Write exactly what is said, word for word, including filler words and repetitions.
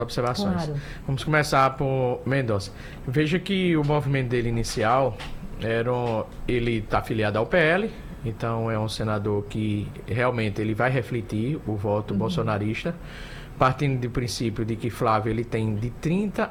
observações. Claro. Vamos começar por Mendonça. Veja que o movimento dele inicial era um, ele está afiliado ao P L, então é um senador que realmente ele vai refletir o voto Uhum. bolsonarista, partindo do princípio de que Flávio ele tem de trinta